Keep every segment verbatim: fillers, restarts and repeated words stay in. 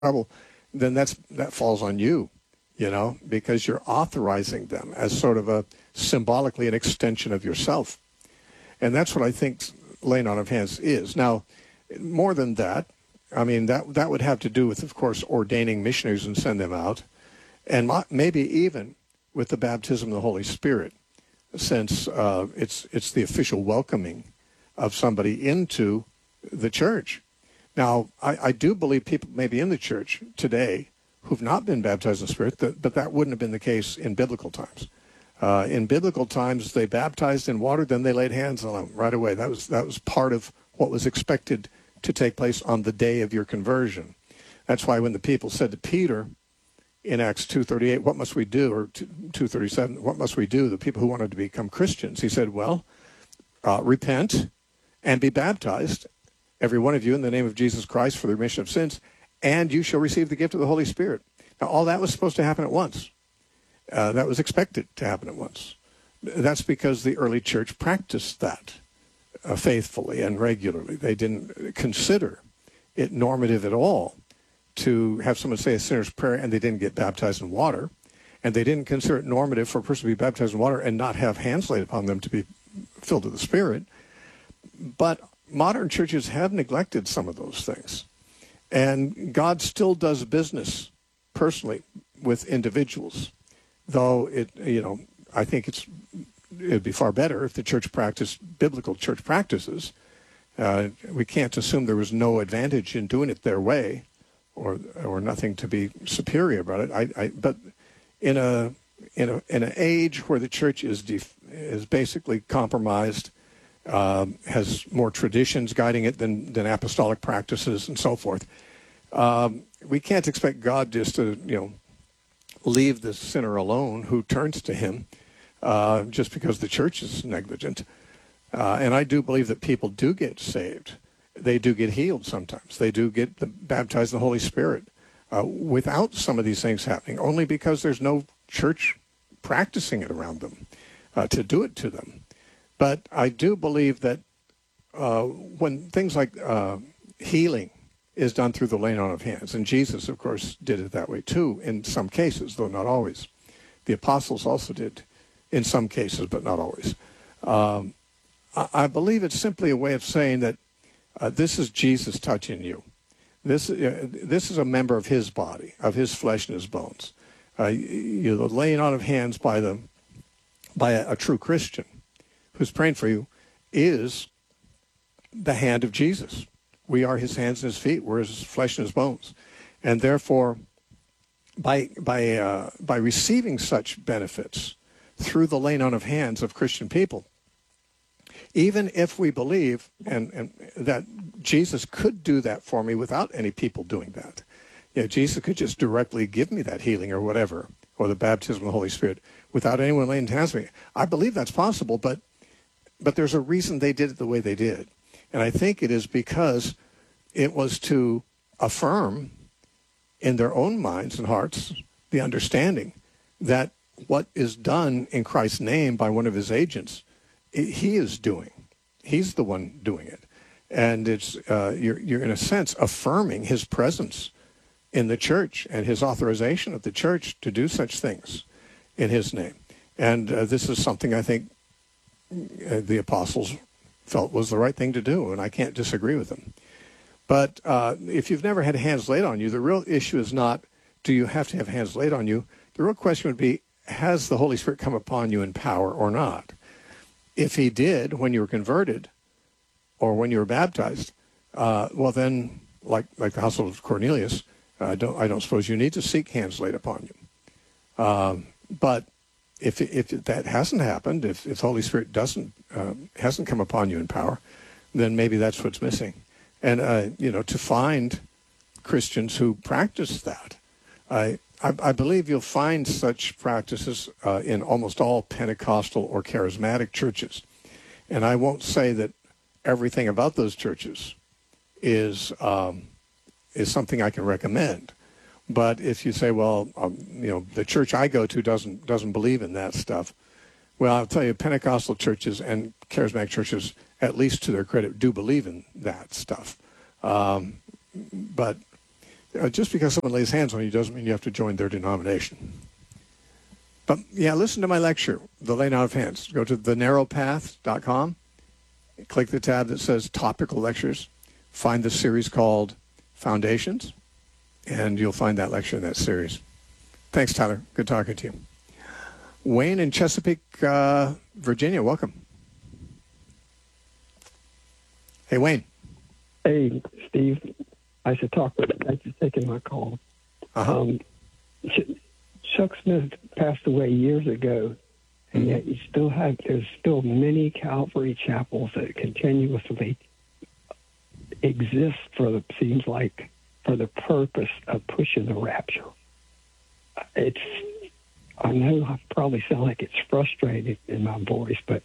trouble, then that's that falls on you, you know, because you're authorizing them as sort of a symbolically an extension of yourself. And that's what I think laying on of hands is. Now, more than that, I mean, that that would have to do with, of course, ordaining missionaries and send them out, and maybe even with the baptism of the Holy Spirit, since uh, it's it's the official welcoming of somebody into the church. Now, I, I do believe people may be in the church today who've not been baptized in the Spirit, that, but that wouldn't have been the case in biblical times. Uh, in biblical times, they baptized in water, then they laid hands on them right away. That was that was part of what was expected to take place on the day of your conversion. That's why when the people said to Peter in Acts two thirty-eight, what must we do, or two thirty-seven, what must we do, the people who wanted to become Christians, he said, well, uh, repent and be baptized, every one of you, in the name of Jesus Christ for the remission of sins, and you shall receive the gift of the Holy Spirit. Now, all that was supposed to happen at once. Uh, that was expected to happen at once. That's because the early church practiced that uh, faithfully and regularly. They didn't consider it normative at all to have someone say a sinner's prayer and they didn't get baptized in water. And they didn't consider it normative for a person to be baptized in water and not have hands laid upon them to be filled with the Spirit. But modern churches have neglected some of those things. And God still does business personally with individuals. Though it, you know, I think it's it'd be far better if the church practiced biblical church practices. Uh, we can't assume there was no advantage in doing it their way, or or nothing to be superior about it. I, I but in a in a in an age where the church is def, is basically compromised, uh, has more traditions guiding it than than apostolic practices and so forth. Um, we can't expect God just to, you know, leave the sinner alone who turns to him uh, just because the church is negligent. Uh, and I do believe that people do get saved. They do get healed sometimes. They do get the, baptized in the Holy Spirit uh, without some of these things happening, only because there's no church practicing it around them uh, to do it to them. But I do believe that uh, when things like uh, healing is done through the laying on of hands. And Jesus, of course, did it that way too in some cases, though not always. The apostles also did in some cases, but not always. Um, I, I believe it's simply a way of saying that uh, this is Jesus touching you. This, uh, this is a member of his body, of his flesh and his bones. Uh, you know, the laying on of hands by, the, by a, a true Christian who's praying for you is the hand of Jesus. We are his hands and his feet. We're his flesh and his bones. And therefore, by by uh, by receiving such benefits through the laying on of hands of Christian people, even if we believe and, and that Jesus could do that for me without any people doing that, you know, Jesus could just directly give me that healing or whatever, or the baptism of the Holy Spirit, without anyone laying hands on me. I believe that's possible, but but there's a reason they did it the way they did. And I think it is because it was to affirm in their own minds and hearts the understanding that what is done in Christ's name by one of his agents, he is doing. He's the one doing it. And it's uh, you're, you're, in a sense, affirming his presence in the church and his authorization of the church to do such things in his name. And uh, this is something I think uh, the apostles felt was the right thing to do, and I can't disagree with them. But uh, if you've never had hands laid on you, the real issue is not, do you have to have hands laid on you? The real question would be, has the Holy Spirit come upon you in power or not? If he did when you were converted or when you were baptized, uh, well then, like like the household of Cornelius, uh, don't, I don't suppose you need to seek hands laid upon you. Um, but if if that hasn't happened, if, if the Holy Spirit doesn't uh, hasn't come upon you in power, then maybe that's what's missing. And uh, you know, to find Christians who practice that, I I, I believe you'll find such practices uh, in almost all Pentecostal or charismatic churches. And I won't say that everything about those churches is um, is something I can recommend. But if you say, well, um, you know, the church I go to doesn't doesn't believe in that stuff, well, I'll tell you, Pentecostal churches and charismatic churches, at least to their credit, do believe in that stuff. Um, but Uh, just because someone lays hands on you doesn't mean you have to join their denomination. But, yeah, listen to my lecture, The Laying Out of Hands. Go to the narrow path dot com, click the tab that says Topical Lectures, find the series called Foundations, and you'll find that lecture in that series. Thanks, Tyler. Good talking to you. Wayne in Chesapeake, uh, Virginia, welcome. Hey, Wayne. Hey, Steve. I should talk with you. Thanks for taking my call. Uh-huh. Um, Chuck Smith passed away years ago, and yet you still have, there's still many Calvary chapels that continuously exist for the, seems like, for the purpose of pushing the rapture. It's, I know I probably sound like it's frustrated in my voice, but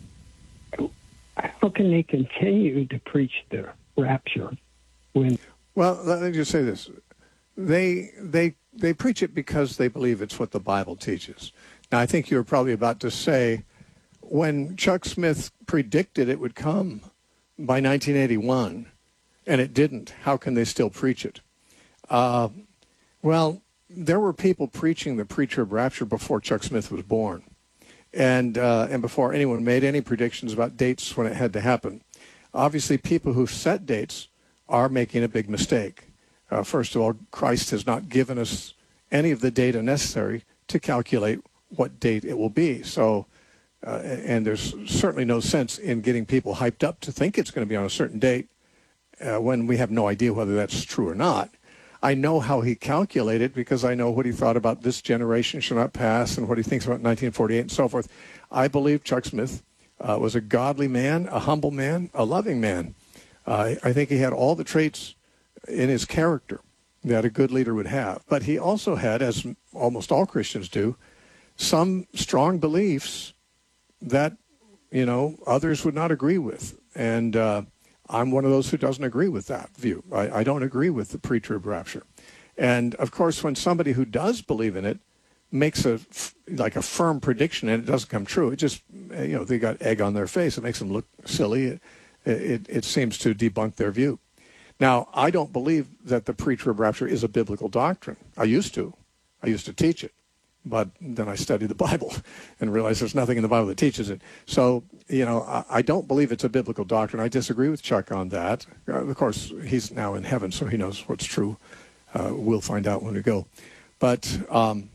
how can they continue to preach the rapture when... Well, let me just say this. They they they preach it because they believe it's what the Bible teaches. Now, I think you were probably about to say, when Chuck Smith predicted it would come by nineteen eighty-one, and it didn't, how can they still preach it? Uh, well, there were people preaching the preacher of rapture before Chuck Smith was born, and uh, and before anyone made any predictions about dates when it had to happen. Obviously, people who set dates are making a big mistake. Uh, first of all, Christ has not given us any of the data necessary to calculate what date it will be. So, uh, and there's certainly no sense in getting people hyped up to think it's going to be on a certain date uh, when we have no idea whether that's true or not. I know how he calculated because I know what he thought about this generation shall not pass and what he thinks about nineteen forty-eight and so forth. I believe Chuck Smith uh, was a godly man, a humble man, a loving man. Uh, I think he had all the traits in his character that a good leader would have. But he also had, as almost all Christians do, some strong beliefs that, you know, others would not agree with. And uh, I'm one of those who doesn't agree with that view. I, I don't agree with the preacher of rapture. And, of course, when somebody who does believe in it makes a, like a firm prediction and it doesn't come true, it just, you know, they got egg on their face. It makes them look silly. It, It, it seems to debunk their view. Now, I don't believe that the preacher of rapture is a biblical doctrine. I used to. I used to teach it. But then I studied the Bible and realized there's nothing in the Bible that teaches it. So, you know, I, I don't believe it's a biblical doctrine. I disagree with Chuck on that. Uh, of course, he's now in heaven, so he knows what's true. Uh, we'll find out when we go. But, um,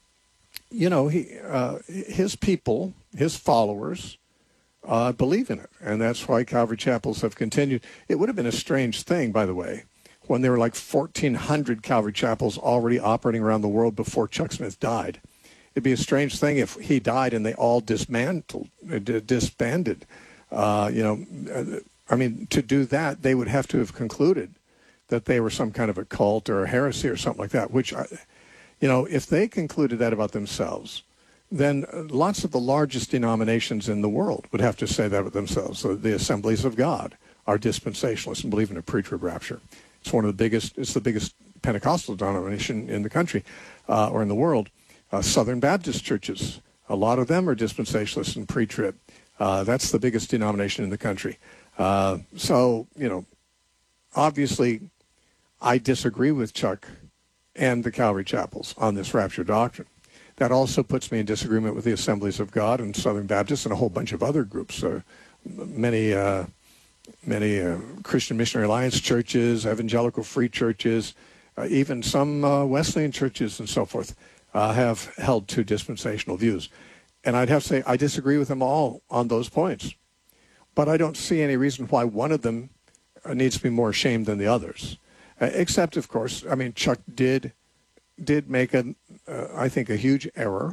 you know, he, uh, his people, his followers, Uh, believe in it, and that's why Calvary chapels have continued. It would have been a strange thing, by the way, when there were like fourteen hundred Calvary chapels already operating around the world before Chuck Smith died. It'd be a strange thing if he died and they all dismantled, uh, disbanded. Uh, you know, I mean, to do that, they would have to have concluded that they were some kind of a cult or a heresy or something like that, which, I, you know, if they concluded that about themselves, then lots of the largest denominations in the world would have to say that of themselves. So the Assemblies of God are dispensationalists and believe in a preacher of rapture. It's one of the biggest, it's the biggest Pentecostal denomination in the country uh, or in the world. Uh, Southern Baptist churches, a lot of them are dispensationalists and pre-trib. Uh, that's the biggest denomination in the country. Uh, so, you know, obviously I disagree with Chuck and the Calvary chapels on this rapture doctrine. That also puts me in disagreement with the Assemblies of God and Southern Baptists and a whole bunch of other groups. Uh, many uh, many uh, Christian Missionary Alliance churches, evangelical free churches, uh, even some uh, Wesleyan churches and so forth uh, have held to dispensational views. And I'd have to say I disagree with them all on those points. But I don't see any reason why one of them needs to be more ashamed than the others. Uh, except, of course, I mean, Chuck did did make, a, uh, I think, a huge error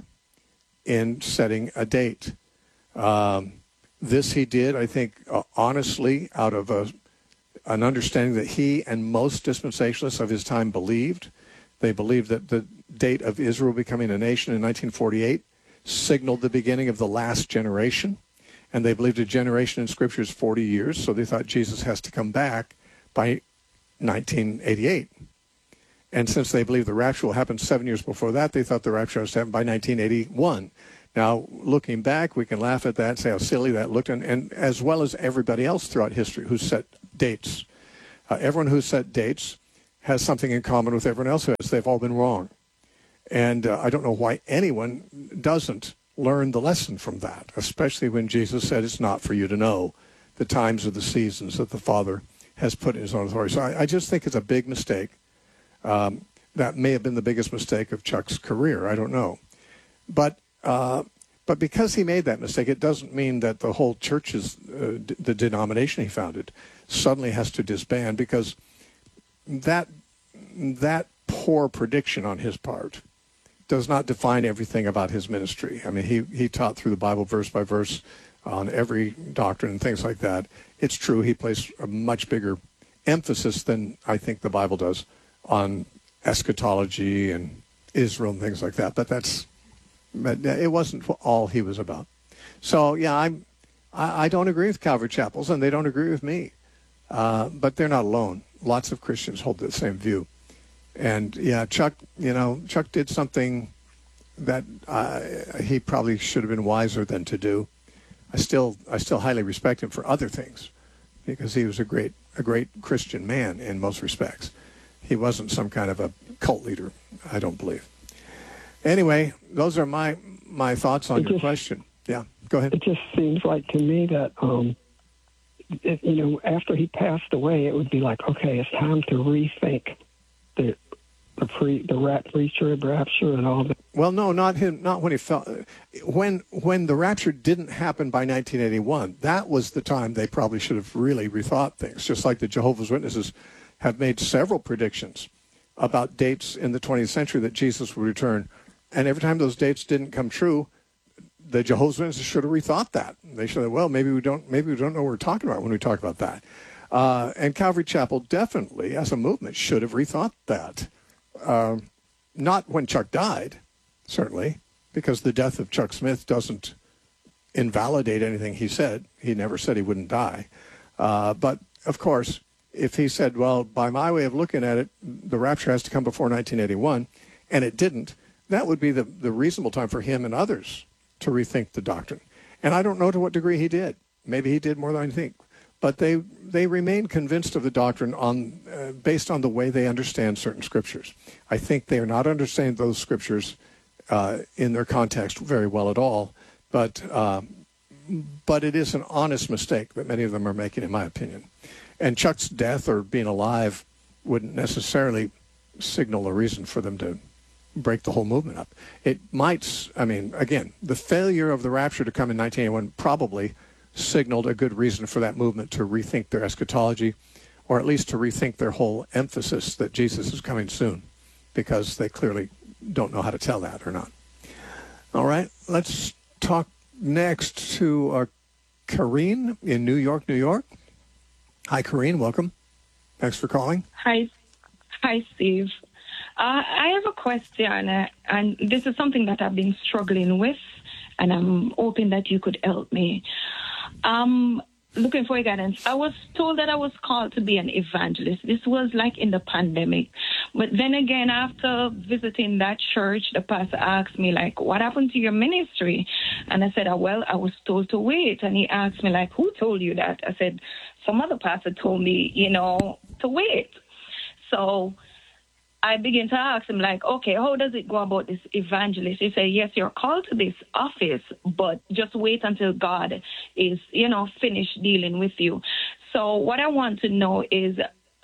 in setting a date. Um, this he did, I think, uh, honestly, out of a, an understanding that he and most dispensationalists of his time believed. They believed that the date of Israel becoming a nation in nineteen forty-eight signaled the beginning of the last generation. And they believed a generation in Scripture is forty years, so they thought Jesus has to come back by nineteen eighty-eight. And since they believed the rapture will happen seven years before that, they thought the rapture has to happen by nineteen eighty-one. Now, looking back, we can laugh at that and say how silly that looked, and, and as well as everybody else throughout history who set dates. Uh, everyone who set dates has something in common with everyone else who has. They've all been wrong. And uh, I don't know why anyone doesn't learn the lesson from that, especially when Jesus said it's not for you to know the times or the seasons that the Father has put in his own authority. So I, I just think it's a big mistake. Um, that may have been the biggest mistake of Chuck's career. I don't know. But uh, but because he made that mistake, it doesn't mean that the whole church's, uh, d- the denomination he founded, suddenly has to disband, because that that poor prediction on his part does not define everything about his ministry. I mean, he, he taught through the Bible verse by verse on every doctrine and things like that. It's true, he placed a much bigger emphasis than I think the Bible does on eschatology and Israel and things like that. But that's, but it wasn't all he was about. So, yeah, I'm, I, I don't agree with Calvary Chapels, and they don't agree with me. Uh, but they're not alone. Lots of Christians hold the same view. And, yeah, Chuck, you know, Chuck did something that uh, he probably should have been wiser than to do. I still I still highly respect him for other things, because he was a great a great Christian man in most respects. He wasn't some kind of a cult leader, I don't believe. Anyway, those are my my thoughts on It your just- question. Yeah, go ahead. It just seems like to me that, um, if, you know, after he passed away, it would be like, okay, it's time to rethink the the pre the rat preacher, rapture, and all that. Well, no, not him. Not when he fell. When when the rapture didn't happen by nineteen eighty-one, that was the time they probably should have really rethought things. Just like the Jehovah's Witnesses have made several predictions about dates in the twentieth century that Jesus would return, and every time those dates didn't come true, the Jehovah's Witnesses should have rethought that. They should have. Well, maybe we don't. Maybe we don't know what we're talking about when we talk about that. Uh, and Calvary Chapel definitely, as a movement, should have rethought that. Uh, not when Chuck died, certainly, because the death of Chuck Smith doesn't invalidate anything he said. He never said he wouldn't die. Uh, but, of course, if he said, well, by my way of looking at it, the rapture has to come before nineteen eighty-one, and it didn't, that would be the, the reasonable time for him and others to rethink the doctrine. And I don't know to what degree he did. Maybe he did more than I think. But they they remain convinced of the doctrine on uh, based on the way they understand certain scriptures. I think they are not understanding those scriptures uh, in their context very well at all. But uh, but it is an honest mistake that many of them are making, in my opinion. And Chuck's death or being alive wouldn't necessarily signal a reason for them to break the whole movement up. It might. I mean, again, the failure of the rapture to come in nineteen eighty-one probably signaled a good reason for that movement to rethink their eschatology, or at least to rethink their whole emphasis that Jesus is coming soon, because they clearly don't know how to tell that or not. All right, let's talk next to uh, Karine in New York, New York. Hi, Karine. Welcome. Thanks for calling. Hi, hi, Steve. Uh, I have a question, uh, and this is something that I've been struggling with, and I'm hoping that you could help me. Um, looking for guidance. I was told that I was called to be an evangelist. This was like in the pandemic. But then again, after visiting that church, the pastor asked me, like, what happened to your ministry? And I said, oh, well, I was told to wait. And he asked me, like, who told you that? I said, some other pastor told me, you know, to wait. So I began to ask him, like, okay, how does it go about this evangelist? He said, yes, you're called to this office, but just wait until God is, you know, finished dealing with you. So what I want to know is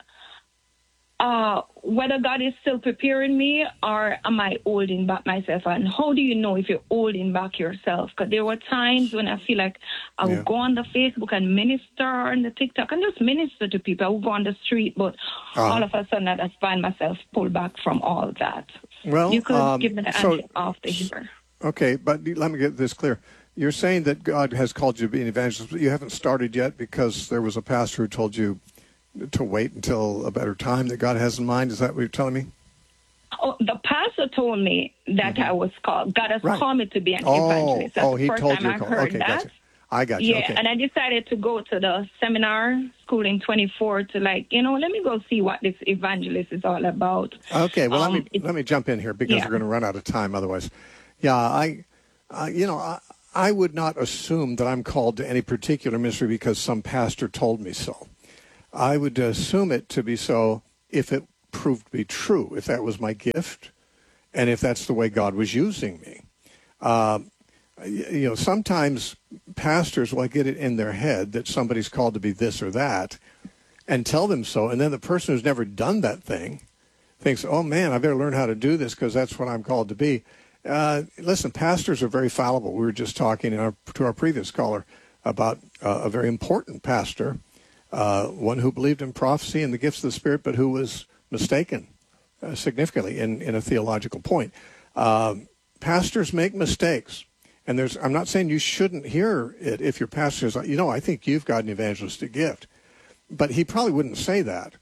uh, whether God is still preparing me, or am I holding back myself? And how do you know if you're holding back yourself? Because there were times when I feel like I would Yeah. go on the Facebook and minister on the TikTok and just minister to people. I would go on the street, but Uh-huh. all of a sudden I just find myself pulled back from all that. Well, You could um, give me the so- answer after here. Okay, but let me get this clear. You're saying that God has called you to be an evangelist, but you haven't started yet because there was a pastor who told you to wait until a better time that God has in mind. Is that what you're telling me? Oh, the pastor told me that I was called. God has Mm-hmm. Right. called me to be an Oh, evangelist. That's oh, the he first told time you. I to call. heard Okay, that. gotcha. I got you. Yeah, Okay. and I decided to go to the seminar, school in twenty-four, to like, you know, let me go see what this evangelist is all about. Okay, well, Um, let me it- let me jump in here because yeah. we're going to run out of time otherwise. Yeah, I, uh, you know, I, I would not assume that I'm called to any particular ministry because some pastor told me so. I would assume it to be so if it proved to be true, if that was my gift, and if that's the way God was using me. Uh, you know, sometimes pastors will get it in their head that somebody's called to be this or that and tell them so, and then the person who's never done that thing thinks, oh, man, I better learn how to do this because that's what I'm called to be. Uh, listen, pastors are very fallible. We were just talking in our, to our previous caller about uh, a very important pastor, uh, one who believed in prophecy and the gifts of the Spirit, but who was mistaken uh, significantly in, in a theological point. Uh, pastors make mistakes. And there's, I'm not saying you shouldn't hear it if your pastor is, you know, I think you've got an evangelistic gift. But he probably wouldn't say that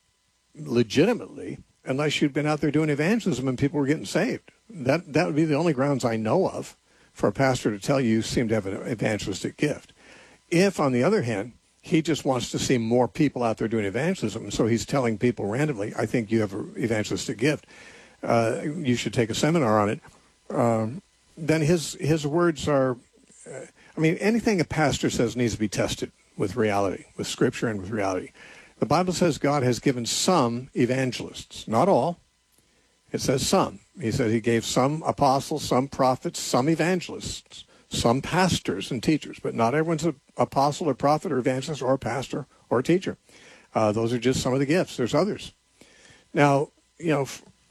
legitimately unless you'd been out there doing evangelism and people were getting saved. That that would be the only grounds I know of for a pastor to tell you you seem to have an evangelistic gift. If, on the other hand, he just wants to see more people out there doing evangelism, and so he's telling people randomly, I think you have an evangelistic gift, uh, you should take a seminar on it, um, then his his words are, uh, I mean, anything a pastor says needs to be tested with reality, with Scripture and with reality. The Bible says God has given some evangelists, not all. It says some. He said he gave some apostles, some prophets, some evangelists, some pastors and teachers, but not everyone's an apostle or prophet or evangelist or a pastor or a teacher. Uh, those are just some of the gifts. There's others. Now, you know,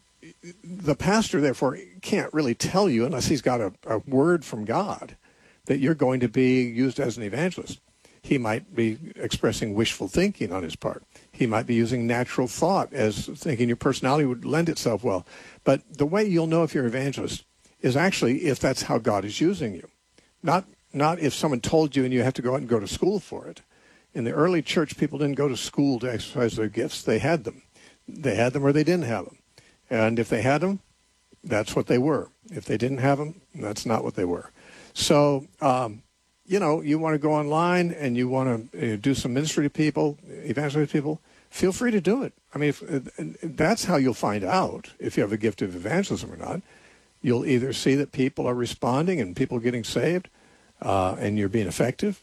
the pastor, therefore, can't really tell you, unless he's got a, a word from God, that you're going to be used as an evangelist. He might be expressing wishful thinking on his part. He might be using natural thought as thinking your personality would lend itself well. But the way you'll know if you're an evangelist is actually if that's how God is using you. Not not if someone told you and you have to go out and go to school for it. In the early church, people didn't go to school to exercise their gifts. They had them. They had them or they didn't have them. And if they had them, that's what they were. If they didn't have them, that's not what they were. So, um, you know, you want to go online and you want to uh, do some ministry to people, evangelize people, feel free to do it. I mean, if, uh, that's how you'll find out if you have a gift of evangelism or not. You'll either see that people are responding and people are getting saved uh, and you're being effective,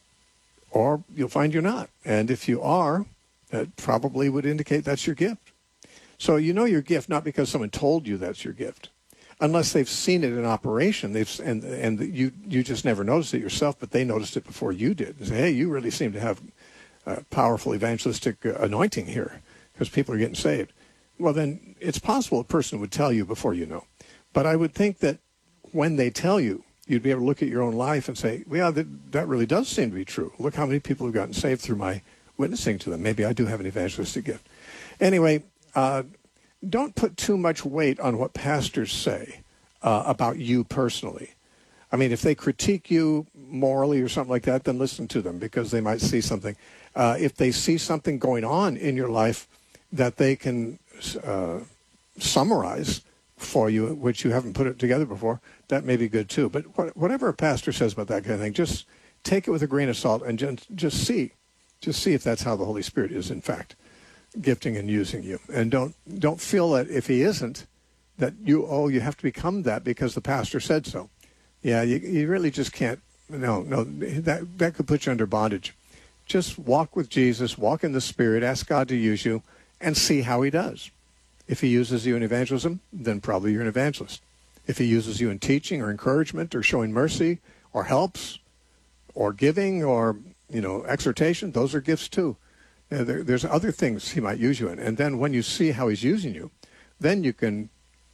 or you'll find you're not. And if you are, that probably would indicate that's your gift. So you know your gift not because someone told you that's your gift, unless they've seen it in operation. They've and and you you just never noticed it yourself, but they noticed it before you did. They say, hey, you really seem to have a powerful evangelistic uh, anointing here because people are getting saved. Well, then it's possible a person would tell you before you know. But I would think that when they tell you, you'd be able to look at your own life and say, well, that, that really does seem to be true. Look how many people have gotten saved through my witnessing to them. Maybe I do have an evangelistic gift. Anyway, uh, don't put too much weight on what pastors say uh, about you personally. I mean, if they critique you morally or something like that, then listen to them because they might see something. Uh, if they see something going on in your life that they can uh, summarize for you, which you haven't put it together before, that may be good too. But wh- whatever a pastor says about that kind of thing, just take it with a grain of salt and just, just see. Just see if that's how the Holy Spirit is, in fact, gifting and using you. And don't don't feel that if he isn't, that you, oh, you have to become that because the pastor said so. Yeah, you, you really just can't. No, no, that, that could put you under bondage. Just walk with Jesus, walk in the Spirit, ask God to use you, and see how he does. If he uses you in evangelism, then probably you're an evangelist. If he uses you in teaching or encouragement or showing mercy or helps or giving or, you know, exhortation, those are gifts too. Uh, there, there's other things he might use you in. And then when you see how he's using you, then you can,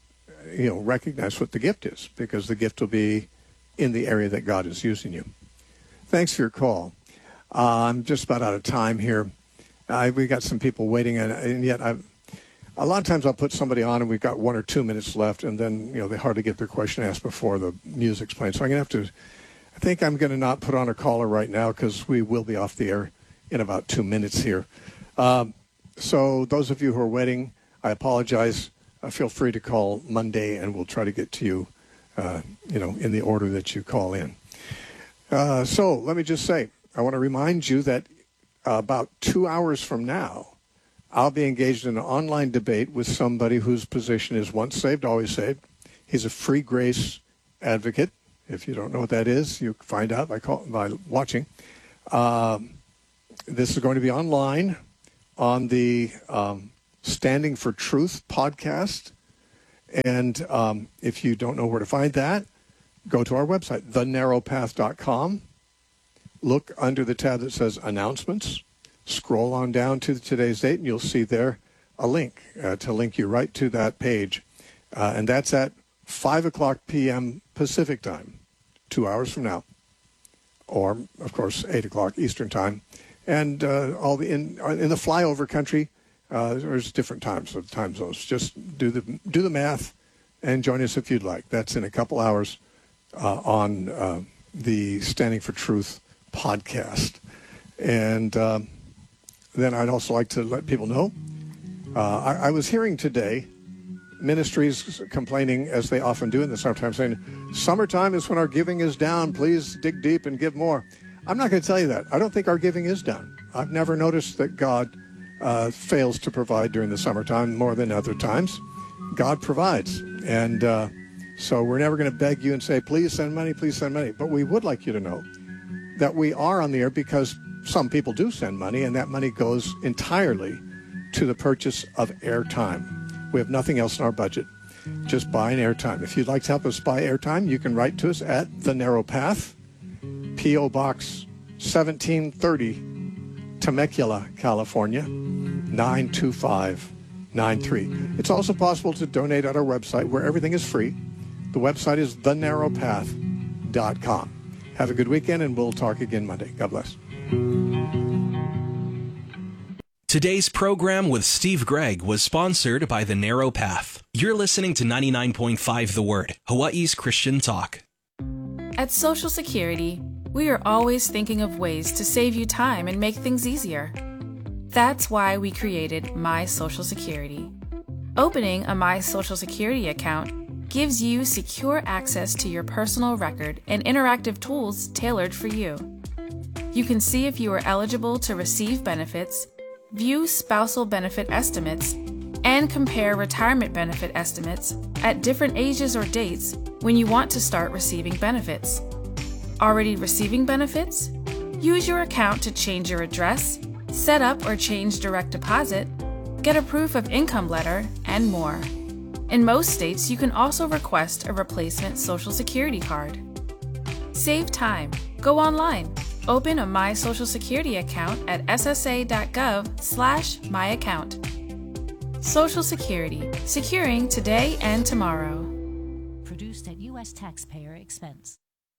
you know, recognize what the gift is, because the gift will be in the area that God is using you. Thanks for your call. Uh, I'm just about out of time here. I, we got some people waiting, and, and yet I've, a lot of times I'll put somebody on and we've got one or two minutes left, and then, you know, they hardly get their question asked before the music's playing. So I'm going to have to, I think I'm going to not put on a caller right now because we will be off the air in about two minutes here. Um, so those of you who are waiting, I apologize. Uh, feel free to call Monday and we'll try to get to you, uh, you know, in the order that you call in. Uh, so let me just say, I want to remind you that uh, about two hours from now, I'll be engaged in an online debate with somebody whose position is once saved, always saved. He's a free grace advocate. If you don't know what that is, you can find out by, call, by watching. Um, this is going to be online on the um, Standing for Truth podcast. And um, if you don't know where to find that, go to our website, the narrow path dot com. Look under the tab that says Announcements. Scroll on down to today's date, and you'll see there a link uh, to link you right to that page. Uh, and that's at five o'clock p.m. Pacific time, two hours from now. Or, of course, eight o'clock Eastern time. And uh, all the in, in the flyover country, uh, there's different times of time zones. Just do the do the math and join us if you'd like. That's in a couple hours uh, on uh, the Standing for Truth podcast. And um, then I'd also like to let people know, uh, I, I was hearing today ministries complaining, as they often do in the summertime, saying, summertime is when our giving is down. Please dig deep and give more. I'm not going to tell you that. I don't think our giving is down. I've never noticed that God uh, fails to provide during the summertime more than other times. God provides. And uh, so we're never going to beg you and say, please send money, please send money. But we would like you to know that we are on the air because some people do send money, and that money goes entirely to the purchase of airtime. We have nothing else in our budget. Just buying airtime. If you'd like to help us buy airtime, you can write to us at The Narrow Path, P O. Box seventeen thirty, Temecula, California, nine two five nine three. It's also possible to donate at our website where everything is free. The website is the narrow path dot com. Have a good weekend, and we'll talk again Monday. God bless. Today's program with Steve Gregg was sponsored by The Narrow Path. You're listening to ninety-nine point five The Word, Hawaii's Christian talk. At Social Security, we are always thinking of ways to save you time and make things easier. That's why we created My Social Security. Opening a My Social Security account gives you secure access to your personal record and interactive tools tailored for you. You can see if you are eligible to receive benefits, view spousal benefit estimates, and compare retirement benefit estimates at different ages or dates when you want to start receiving benefits. Already receiving benefits? Use your account to change your address, set up or change direct deposit, get a proof of income letter, and more. In most states, you can also request a replacement Social Security card. Save time. Go online. Open a My Social Security account at s s a dot gov slash my account. Social Security, securing today and tomorrow. Produced at U S taxpayer expense.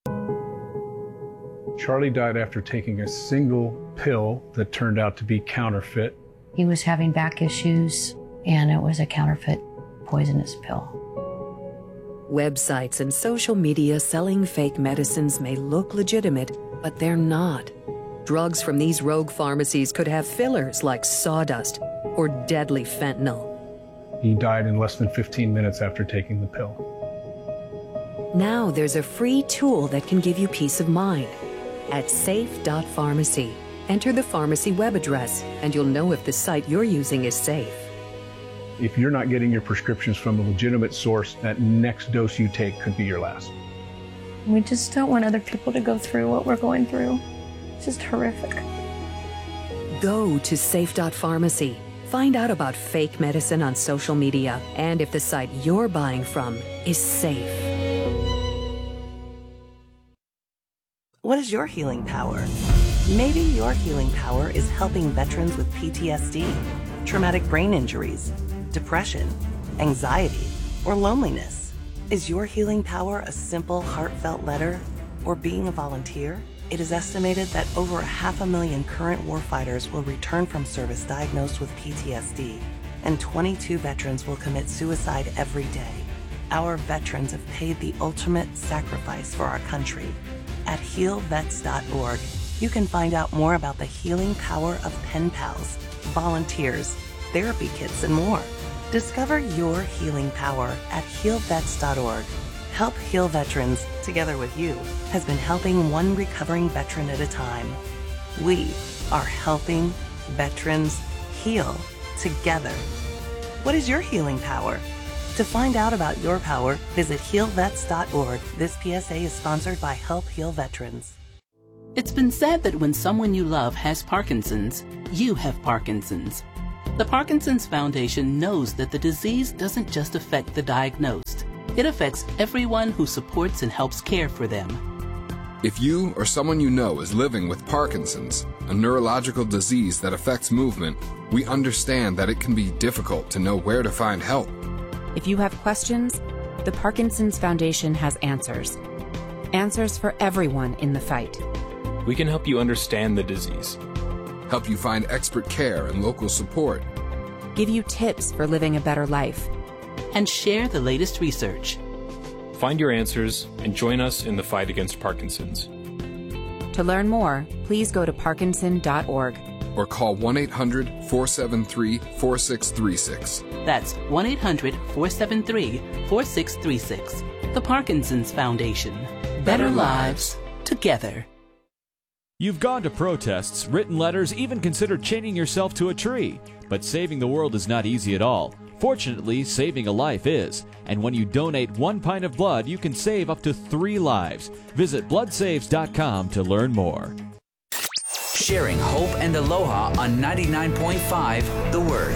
Charlie died after taking a single pill that turned out to be counterfeit. He was having back issues, and it was a counterfeit poisonous pill. Websites and social media selling fake medicines may look legitimate, but they're not. Drugs from these rogue pharmacies could have fillers like sawdust or deadly fentanyl. He died in less than fifteen minutes after taking the pill. Now there's a free tool that can give you peace of mind. At safe dot pharmacy, enter the pharmacy web address, and you'll know if the site you're using is safe. If you're not getting your prescriptions from a legitimate source, that next dose you take could be your last. We just don't want other people to go through what we're going through. It's just horrific. Go to safe dot pharmacy. Find out about fake medicine on social media and if the site you're buying from is safe. What is your healing power? Maybe your healing power is helping veterans with P T S D, traumatic brain injuries, depression, anxiety, or loneliness. Is your healing power a simple, heartfelt letter or being a volunteer? It is estimated that over a half a million current warfighters will return from service diagnosed with P T S D, and twenty-two veterans will commit suicide every day. Our veterans have paid the ultimate sacrifice for our country. At heal vets dot org, you can find out more about the healing power of pen pals, volunteers, therapy kits, and more. Discover your healing power at heal vets dot org. Help Heal Veterans, together with you, has been helping one recovering veteran at a time. We are helping veterans heal together. What is your healing power? To find out about your power, visit heal vets dot org. This P S A is sponsored by Help Heal Veterans. It's been said that when someone you love has Parkinson's, you have Parkinson's. The Parkinson's Foundation knows that the disease doesn't just affect the diagnosed. It affects everyone who supports and helps care for them. If you or someone you know is living with Parkinson's, a neurological disease that affects movement, we understand that it can be difficult to know where to find help. If you have questions, the Parkinson's Foundation has answers. Answers for everyone in the fight. We can help you understand the disease, help you find expert care and local support, give you tips for living a better life, and share the latest research. Find your answers and join us in the fight against Parkinson's. To learn more, please go to parkinson dot org or call one eight hundred, four seven three, four six three six. That's one eight hundred, four seven three, four six three six. The Parkinson's Foundation. Better lives together. You've gone to protests, written letters, even considered chaining yourself to a tree. But saving the world is not easy at all. Fortunately, saving a life is. And when you donate one pint of blood, you can save up to three lives. Visit blood saves dot com to learn more. Sharing hope and aloha on ninety-nine point five The Word.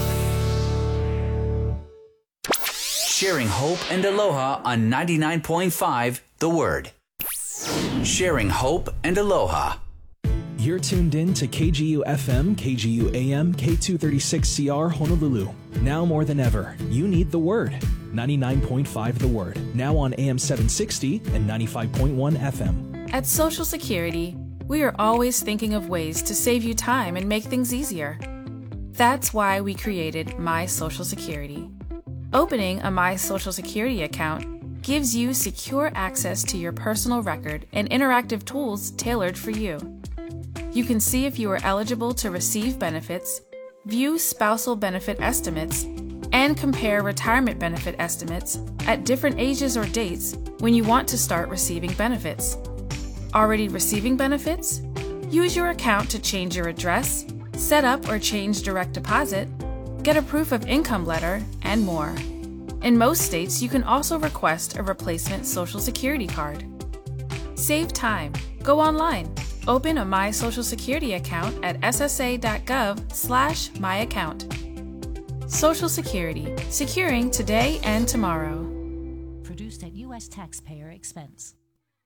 Sharing hope and aloha on ninety-nine point five The Word. Sharing hope and aloha. You're tuned in to K G U F M, K G U A M, K two thirty-six C R Honolulu. Now more than ever, you need the Word. ninety-nine point five The Word. Now on A M seven sixty and ninety-five point one F M. At Social Security, we are always thinking of ways to save you time and make things easier. That's why we created My Social Security. Opening a My Social Security account gives you secure access to your personal record and interactive tools tailored for you. You can see if you are eligible to receive benefits, view spousal benefit estimates, and compare retirement benefit estimates at different ages or dates when you want to start receiving benefits. Already receiving benefits? Use your account to change your address, set up or change direct deposit, get a proof of income letter, and more. In most states, you can also request a replacement Social Security card. Save time. Go online. Open a My Social Security account at s s a dot gov slash my account. Social Security. Securing today and tomorrow. Produced at U S taxpayer expense.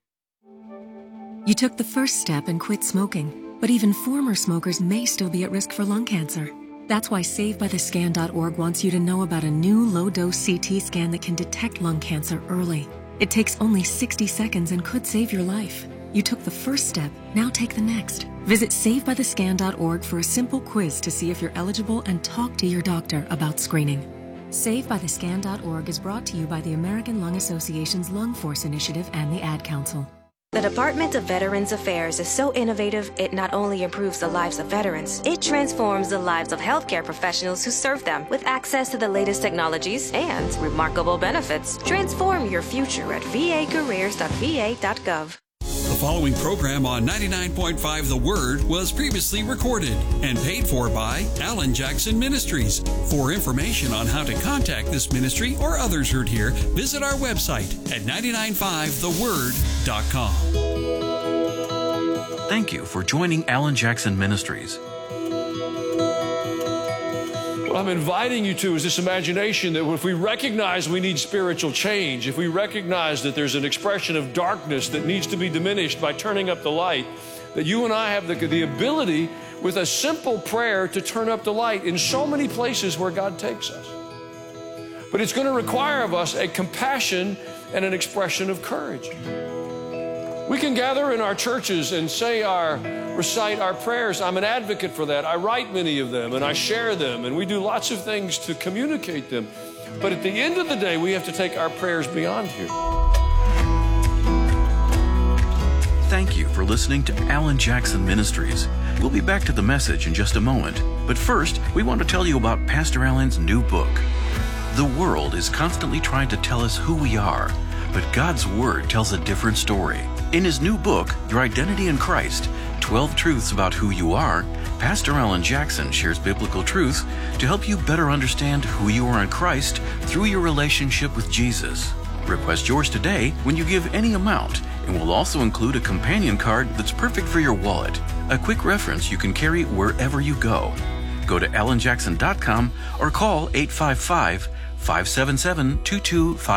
You took the first step and quit smoking, but even former smokers may still be at risk for lung cancer. That's why save by the scan dot org wants you to know about a new low-dose C T scan that can detect lung cancer early. It takes only sixty seconds and could save your life. You took the first step, now take the next. Visit save by the scan dot org for a simple quiz to see if you're eligible and talk to your doctor about screening. save by the scan dot org is brought to you by the American Lung Association's Lung Force Initiative and the Ad Council. The Department of Veterans Affairs is so innovative, it not only improves the lives of veterans, it transforms the lives of healthcare professionals who serve them. With access to the latest technologies and remarkable benefits, transform your future at v a careers dot v a dot gov. The following program on ninety-nine point five The Word was previously recorded and paid for by Alan Jackson Ministries. For information on how to contact this ministry or others heard here, visit our website at nine nine five the word dot com. Thank you for joining Alan Jackson Ministries. What I'm inviting you to is this imagination that if we recognize we need spiritual change, if we recognize that there's an expression of darkness that needs to be diminished by turning up the light, that you and I have the, the ability with a simple prayer to turn up the light in so many places where God takes us. But it's going to require of us a compassion and an expression of courage. We can gather in our churches and say our, recite our prayers. I'm an advocate for that. I write many of them and I share them and we do lots of things to communicate them. But at the end of the day, we have to take our prayers beyond here. Thank you for listening to Alan Jackson Ministries. We'll be back to the message in just a moment. But first, we want to tell you about Pastor Alan's new book. The world is constantly trying to tell us who we are, but God's Word tells a different story. In his new book, Your Identity in Christ, twelve Truths About Who You Are, Pastor Alan Jackson shares biblical truths to help you better understand who you are in Christ through your relationship with Jesus. Request yours today when you give any amount, and we'll also include a companion card that's perfect for your wallet, a quick reference you can carry wherever you go. Go to alan jackson dot com or call eight five five, five seven seven, two two five